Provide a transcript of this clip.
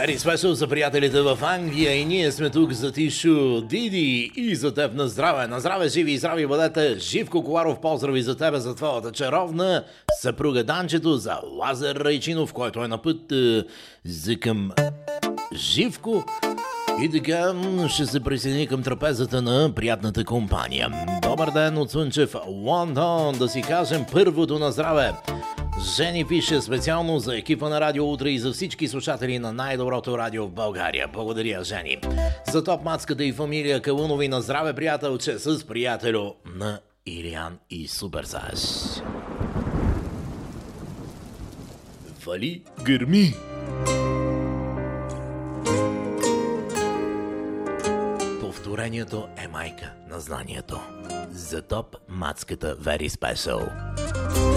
Very Special за приятелите в Англия и ние сме тук за Тишо, Диди и за теб на здраве. На здраве, живи и здрави бъдете. Живко Коларов, поздрави за тебе, за твоята чаровна съпруга Данчето, за Лазар Райчинов, който е на път за към Живко. И така ще се присъедини към трапезата на приятната компания. Добър ден от Слънчев Лондон, да си кажем първото на здраве. Жени пише специално за екипа на Радио Утре и за всички слушатели на най-доброто радио в България. Благодаря, Жени. За топ мацката и фамилия Калунови на здраве, приятелче, с приятелю на Илиан и Суперсаш. Вали гърми! Повторението е майка на знанието. За топ мацката Very Special.